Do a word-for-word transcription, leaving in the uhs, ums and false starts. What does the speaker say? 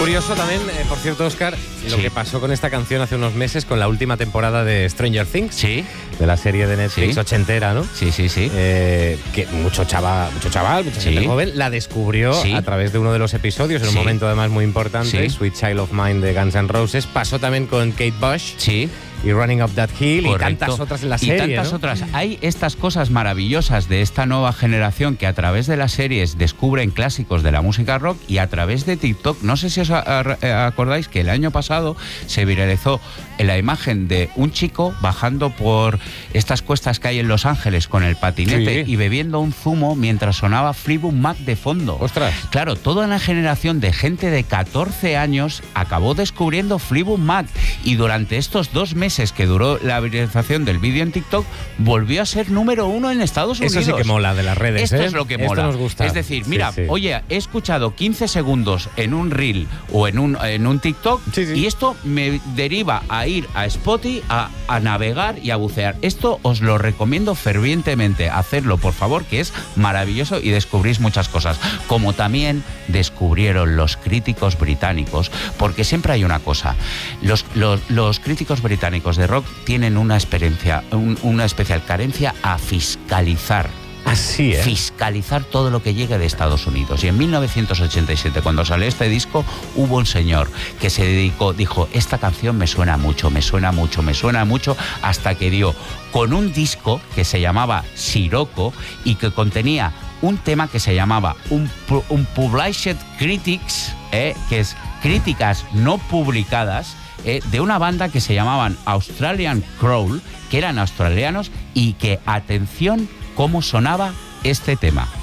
curioso también, eh, por cierto, Óscar, lo Sí. que pasó con esta canción hace unos meses con la última temporada de Stranger Things. Sí. De la serie de Netflix Sí. ochentera, ¿no? Sí, sí, sí. Eh, que mucho chaval, mucho chaval, mucha Sí. gente joven la descubrió Sí. a través de uno de los episodios, en Sí. un momento además muy importante, Sí. Sweet Child of Mine de Guns N' Roses. Pasó también con Kate Bush Sí. y Running Up That Hill. Correcto. Y tantas otras en la Y serie, tantas ¿no? otras. Hay estas cosas maravillosas de esta nueva generación que a través de las series descubren clásicos de la música rock y a través de TikTok. No sé si os a- a- acordáis que el año pasado se viralizó la imagen de un chico bajando por estas cuestas que hay en Los Ángeles con el patinete Sí. y bebiendo un zumo mientras sonaba Fleetwood Mac de fondo. Ostras. Claro, toda una generación de gente de catorce años acabó descubriendo Fleetwood Mac y durante estos dos meses que duró la viralización del vídeo en TikTok volvió a ser número uno en Estados Unidos. Eso sí que mola de las redes, Esto ¿eh? es lo que Esto mola. nos gusta. Es decir, Sí, mira, sí. oye, he escuchado quince segundos en un reel o en un, en un TikTok Sí, sí. y esto me deriva a ir a Spotify a, a navegar y a bucear. Esto os lo recomiendo fervientemente. Hacerlo, por favor, que es maravilloso y descubrís muchas cosas. Como también descubrieron los críticos británicos, porque siempre hay una cosa. Los, los, los críticos británicos de rock tienen una experiencia, un- una especial carencia a fiscalizar. Así, ¿eh? Fiscalizar todo lo que llegue de Estados Unidos. Y en mil novecientos ochenta y siete, cuando salió este disco, hubo un señor que se dedicó, dijo, esta canción me suena mucho, me suena mucho, me suena mucho, hasta que dio con un disco que se llamaba Sirocco y que contenía un tema que se llamaba un, pu- un Published Critics, eh, que es críticas no publicadas, eh, de una banda que se llamaban Australian Crawl, que eran australianos y que, atención, cómo sonaba este tema.